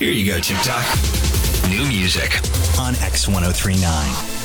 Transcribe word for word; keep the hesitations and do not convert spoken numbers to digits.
Here you go, TikTok. New music on X ten thirty-nine.